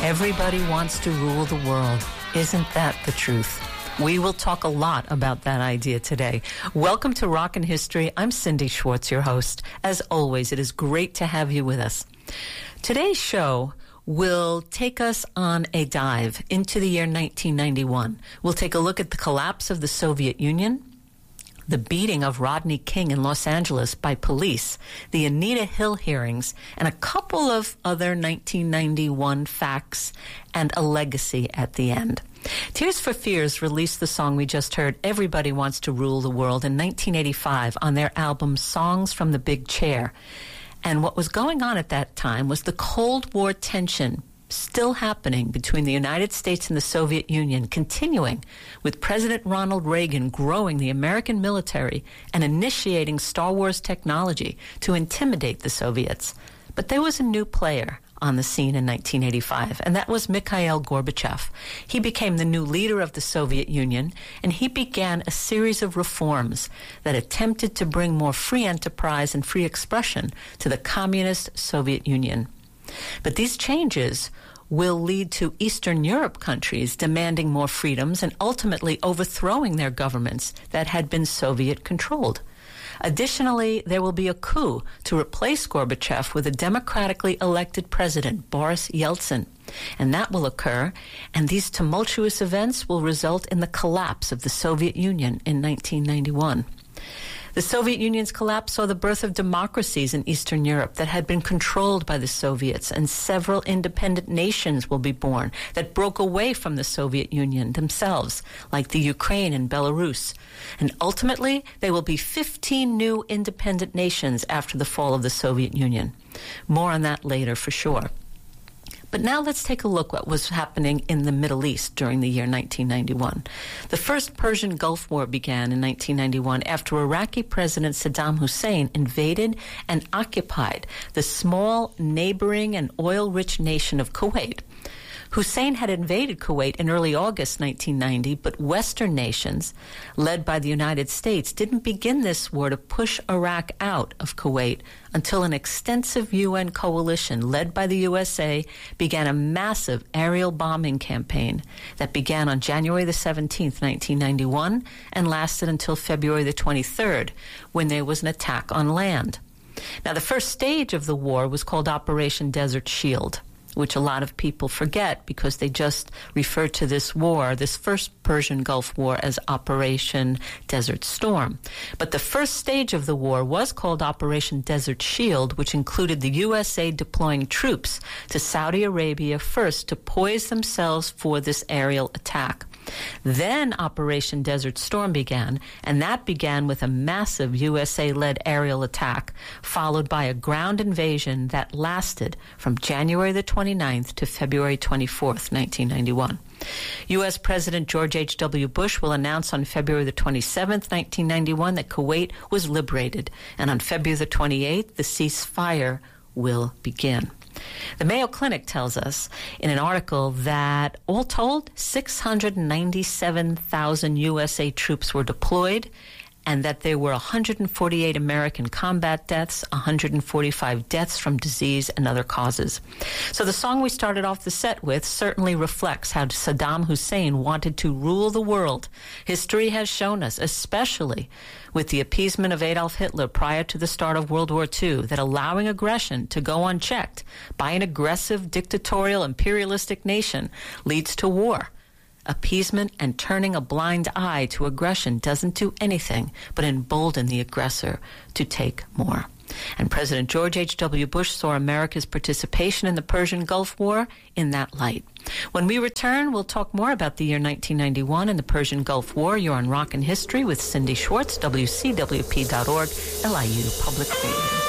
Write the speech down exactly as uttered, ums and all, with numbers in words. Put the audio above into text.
Everybody wants to rule the world. Isn't that the truth? We will talk a lot about that idea today. Welcome to Rock and History. I'm Cindy Schwartz, your host. As always, it is great to have you with us. Today's show will take us on a dive into the year nineteen ninety-one. We'll take a look at the collapse of the Soviet Union, the beating of Rodney King in Los Angeles by police, the Anita Hill hearings, and a couple of other nineteen ninety-one facts and a legacy at the end. Tears for Fears released the song we just heard, Everybody Wants to Rule the World, in nineteen eighty-five on their album Songs from the Big Chair. And what was going on at that time was the Cold War tension still happening between the United States and the Soviet Union, continuing with President Ronald Reagan growing the American military and initiating Star Wars technology to intimidate the Soviets. But there was a new player on the scene in nineteen eighty-five, and that was Mikhail Gorbachev. He became the new leader of the Soviet Union, and he began a series of reforms that attempted to bring more free enterprise and free expression to the communist Soviet Union. But these changes will lead to Eastern Europe countries demanding more freedoms and ultimately overthrowing their governments that had been Soviet-controlled. Additionally, there will be a coup to replace Gorbachev with a democratically elected president, Boris Yeltsin. And that will occur, and these tumultuous events will result in the collapse of the Soviet Union in nineteen ninety-one. The Soviet Union's collapse saw the birth of democracies in Eastern Europe that had been controlled by the Soviets, and several independent nations will be born that broke away from the Soviet Union themselves, like the Ukraine and Belarus. And ultimately, there will be fifteen new independent nations after the fall of the Soviet Union. More on that later for sure. But now let's take a look at what was happening in the Middle East during the year nineteen ninety-one. The first Persian Gulf War began in nineteen ninety-one after Iraqi President Saddam Hussein invaded and occupied the small neighboring and oil-rich nation of Kuwait. Hussein had invaded Kuwait in early August nineteen ninety, but Western nations, led by the United States, didn't begin this war to push Iraq out of Kuwait until an extensive U N coalition led by the U S A began a massive aerial bombing campaign that began on January the seventeenth, nineteen ninety-one, and lasted until February the twenty-third, when there was an attack on land. Now, the first stage of the war was called Operation Desert Shield, which a lot of people forget because they just refer to this war, this first Persian Gulf War, as Operation Desert Storm. But the first stage of the war was called Operation Desert Shield, which included the U S A deploying troops to Saudi Arabia first to poise themselves for this aerial attack. Then Operation Desert Storm began, and that began with a massive U S A-led aerial attack, followed by a ground invasion that lasted from January the twenty-ninth to February twenty-fourth, nineteen ninety-one. U S President George H W. Bush will announce on February the twenty-seventh, nineteen ninety-one, that Kuwait was liberated, and on February the twenty-eighth, the ceasefire will begin. The Mayo Clinic tells us in an article that, all told, six hundred ninety-seven thousand U S A troops were deployed, and that there were one hundred forty-eight American combat deaths, one hundred forty-five deaths from disease and other causes. So the song we started off the set with certainly reflects how Saddam Hussein wanted to rule the world. History has shown us, especially with the appeasement of Adolf Hitler prior to the start of World War Two, that allowing aggression to go unchecked by an aggressive, dictatorial, imperialistic nation leads to war. Appeasement and turning a blind eye to aggression doesn't do anything but embolden the aggressor to take more. And President George H W. Bush saw America's participation in the Persian Gulf War in that light. When we return, we'll talk more about the year nineteen ninety-one and the Persian Gulf War. You're on Rock and History with Cindy Schwartz, W C W P dot org, L I U Public Radio.